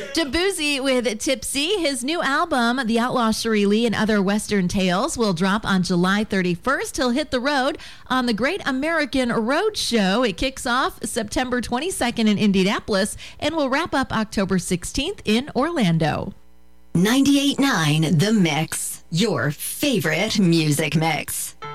Debussy with Tipsy. His new album, The Outlaw Cherie Lee and Other Western Tales, will drop on July 31st. He'll hit the road on the Great American Road Show. It kicks off September 22nd in Indianapolis and will wrap up October 16th in Orlando. 98.9 The Mix, your favorite music mix.